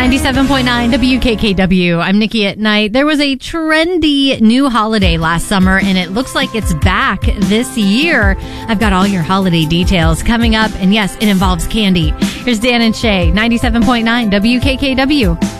97.9 WKKW. I'm Nikki at Night. There was a trendy new holiday last summer, and it looks like it's back this year. I've got all your holiday details coming up, and yes, it involves candy. Here's Dan and Shay, 97.9 WKKW.